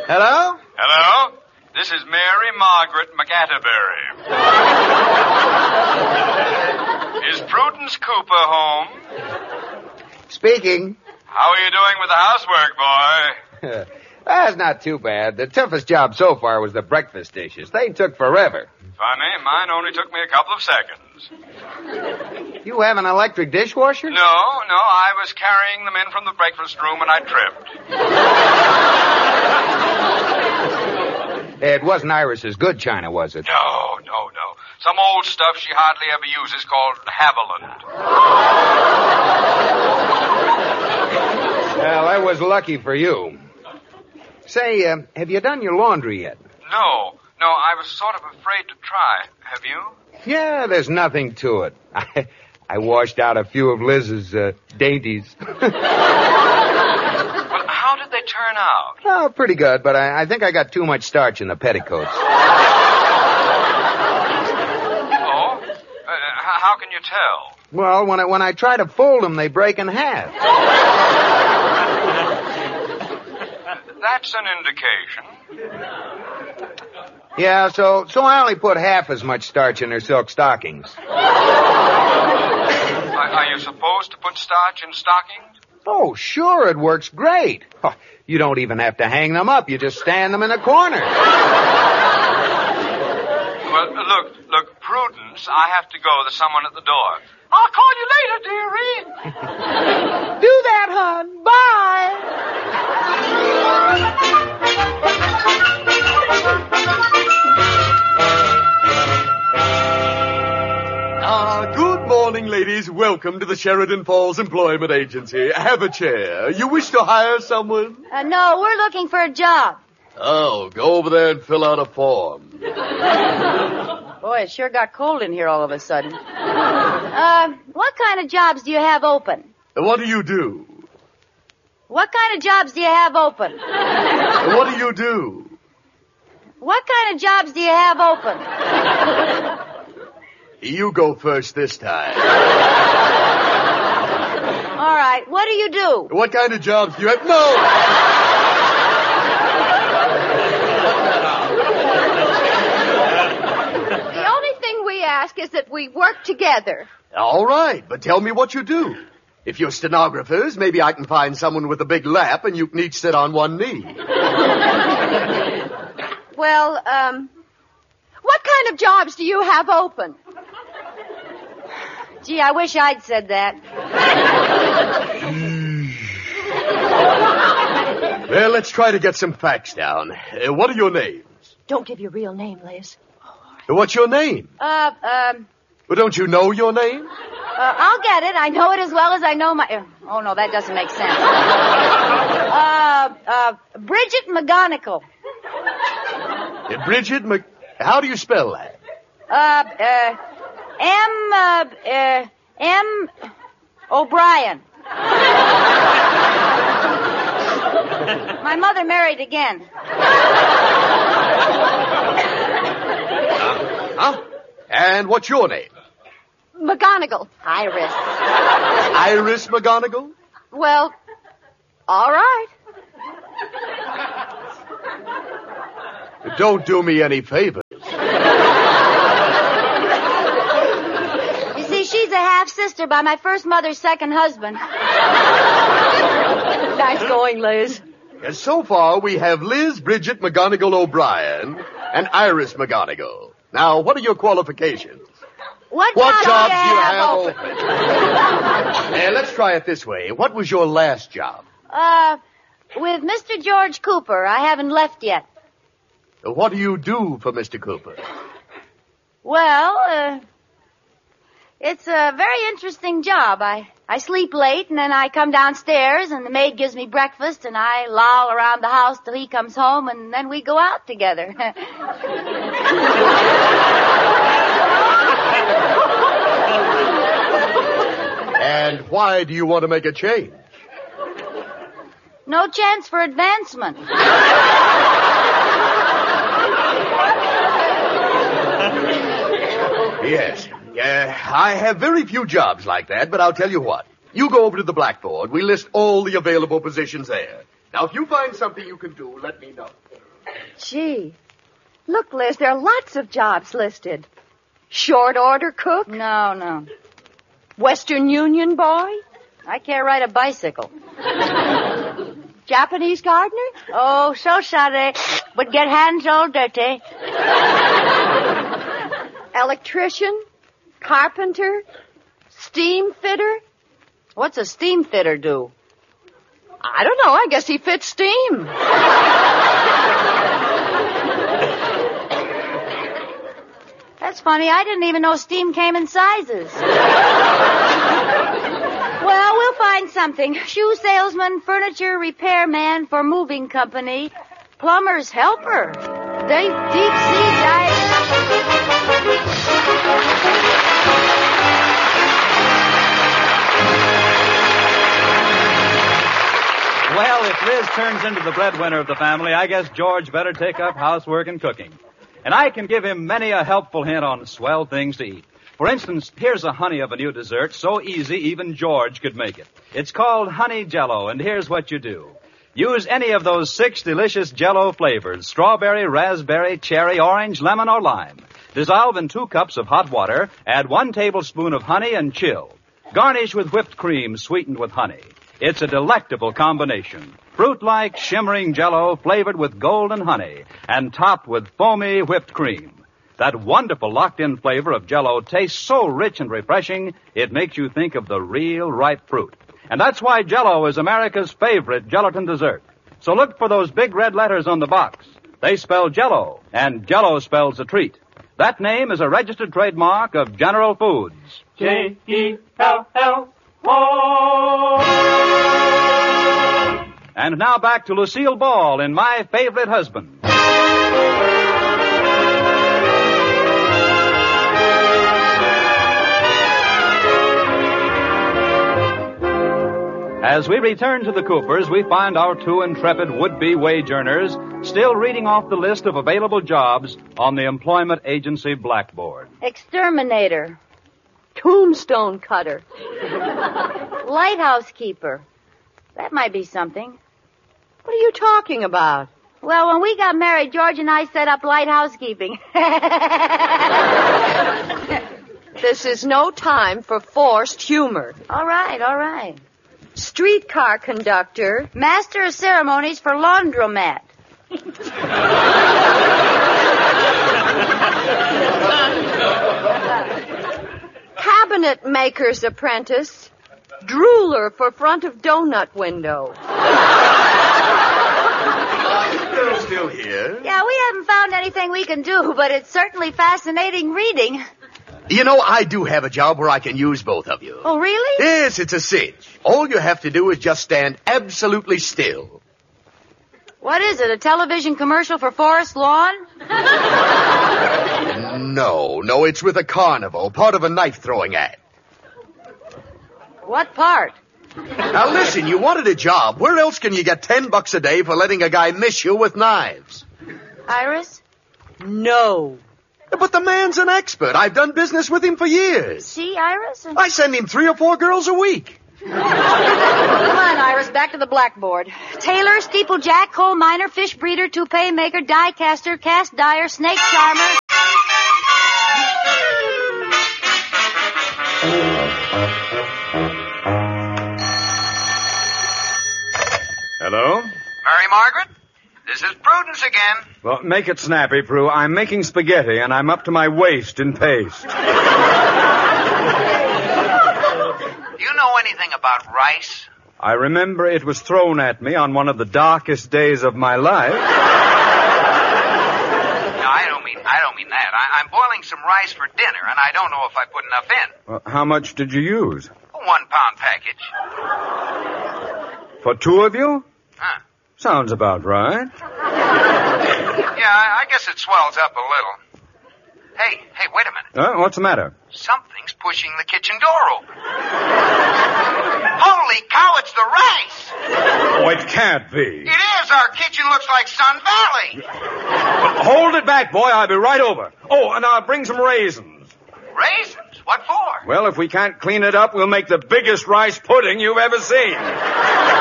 Hello? Hello? This is Mary Margaret McAtterbury. Is Prudence Cooper home? Speaking. How are you doing with the housework, boy? That's not too bad. The toughest job so far was the breakfast dishes. They took forever. Funny, mine only took me a couple of seconds. You have an electric dishwasher? No, I was carrying them in from the breakfast room and I tripped. It wasn't Iris's good china, was it? No. Some old stuff she hardly ever uses called Haviland. Well, that was lucky for you. Say, have you done your laundry yet? No, I was sort of afraid to try. Have you? Yeah, there's nothing to it. I washed out a few of Liz's dainties. Well, how did they turn out? Oh, pretty good, but I think I got too much starch in the petticoats. Oh? How can you tell? Well, when I try to fold them, they break in half. That's an indication. Yeah, so I only put half as much starch in her silk stockings. Are you supposed to put starch in stockings? Oh, sure, it works great. Oh, you don't even have to hang them up. You just stand them in a corner. Well, look, Prudence, I have to go. There's someone at the door. I'll call you later, dearie. Do that, hon. Bye. Good morning, ladies. Welcome to the Sheridan Falls Employment Agency. Have a chair. You wish to hire someone? No, we're looking for a job. Oh, go over there and fill out a form. Boy, it sure got cold in here all of a sudden. What kind of jobs do you have open? What do you do? What kind of jobs do you have open? What do you do? What kind of jobs do you have open? You go first this time. All right, what do you do? What kind of jobs do you have? No! The only thing we ask is that we work together. All right, but tell me what you do. If you're stenographers, maybe I can find someone with a big lap and you can each sit on one knee. Well, what kind of jobs do you have open? Gee, I wish I'd said that. Well, let's try to get some facts down. What are your names? Don't give your real name, Liz. What's your name? Well, don't you know your name? I'll get it. I know it as well as I know my... Oh, no, that doesn't make sense. Bridget McGonigal. Bridget How do you spell that? M. O'Brien. My mother married again. And what's your name? McGonigal. Iris. Iris McGonigal? Well, all right. Don't do me any favors. You see, she's a half-sister by my first mother's second husband. Nice going, Liz. And so far, we have Liz Bridget McGonigal O'Brien and Iris McGonigal. Now, what are your qualifications? What jobs do you have open? Let's try it this way. What was your last job? With Mr. George Cooper. I haven't left yet. What do you do for Mr. Cooper? Well, it's a very interesting job. I sleep late, and then I come downstairs, and the maid gives me breakfast, and I loll around the house till he comes home, and then we go out together. And why do you want to make a change? No chance for advancement. Yes. I have very few jobs like that, but I'll tell you what. You go over to the blackboard. We list all the available positions there. Now, if you find something you can do, let me know. Gee. Look, Liz, there are lots of jobs listed. Short order cook? No. Western Union boy? I can't ride a bicycle. Japanese gardener? Oh, so sorry, but get hands all dirty. Electrician? Carpenter? Steam fitter? What's a steam fitter do? I don't know. I guess he fits steam. That's funny. I didn't even know steam came in sizes. Well, we'll find something. Shoe salesman, furniture repairman for moving company, plumber's helper, deep sea diver. Well, if Liz turns into the breadwinner of the family, I guess George better take up housework and cooking. And I can give him many a helpful hint on swell things to eat. For instance, here's a honey of a new dessert, so easy even George could make it. It's called Honey Jell-O, and here's what you do. Use any of those 6 delicious Jell-O flavors, strawberry, raspberry, cherry, orange, lemon, or lime. Dissolve in 2 cups of hot water, add 1 tablespoon of honey, and chill. Garnish with whipped cream sweetened with honey. It's a delectable combination. Fruit-like, shimmering Jell-O flavored with golden honey and topped with foamy whipped cream. That wonderful locked-in flavor of Jell-O tastes so rich and refreshing, it makes you think of the real ripe fruit. And that's why Jell-O is America's favorite gelatin dessert. So look for those big red letters on the box. They spell Jell-O, and Jell-O spells a treat. That name is a registered trademark of General Foods. Jell-O. And now back to Lucille Ball in My Favorite Husband. As we return to the Coopers, we find our 2 intrepid would-be wage earners still reading off the list of available jobs on the employment agency blackboard. Exterminator. Tombstone cutter. Lighthouse keeper. That might be something. What are you talking about? Well, when we got married, George and I set up light housekeeping. This is no time for forced humor. All right. Streetcar conductor. Master of ceremonies for laundromat. Cabinet maker's apprentice. Drooler for front of donut window. They're still here. Yeah, we haven't found anything we can do, but it's certainly fascinating reading. You know, I do have a job where I can use both of you. Oh, really? Yes, it's a cinch. All you have to do is just stand absolutely still. What is it, a television commercial for Forest Lawn? No, it's with a carnival, part of a knife-throwing act. What part? Now listen, you wanted a job. Where else can you get $10 a day for letting a guy miss you with knives? Iris? No. But the man's an expert. I've done business with him for years. See, Iris? I send him 3 or 4 girls a week. Come on, Iris, back to the blackboard. Tailor, steeplejack, coal miner, fish breeder, toupee maker, die caster, cast dyer, snake charmer. Hello? Mary Margaret? This is Prudence again. Well, make it snappy, Prue. I'm making spaghetti, and I'm up to my waist in paste. Do you know anything about rice? I remember it was thrown at me on one of the darkest days of my life. No, I don't mean that. I'm boiling some rice for dinner, and I don't know if I put enough in. Well, how much did you use? A 1-pound package. For 2 of you? Huh. Sounds about right. Yeah, I guess it swells up a little. Hey, wait a minute. What's the matter? Something's pushing the kitchen door open. Holy cow, it's the rice! Oh, it can't be. It is. Our kitchen looks like Sun Valley. Hold it back, boy. I'll be right over. Oh, and I'll bring some raisins. Raisins? What for? Well, if we can't clean it up, we'll make the biggest rice pudding you've ever seen.